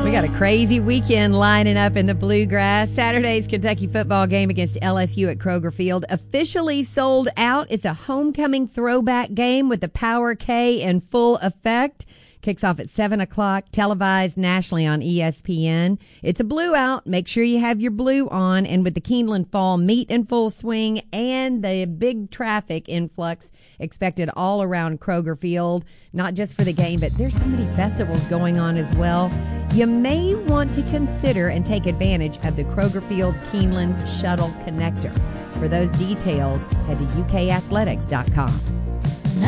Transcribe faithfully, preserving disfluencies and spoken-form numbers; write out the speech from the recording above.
We got a crazy weekend lining up in the Bluegrass. Saturday's Kentucky football game against L S U at Kroger Field officially sold out. It's a homecoming throwback game with the Power K in full effect. Kicks off at seven o'clock, televised nationally on E S P N. It's a blue out. Make sure you have your blue on. And with the Keeneland Fall meet in full swing and the big traffic influx expected all around Kroger Field, not just for the game, but there's so many festivals going on as well. You may want to consider and take advantage of the Kroger Field Keeneland Shuttle Connector. For those details, head to U K athletics dot com.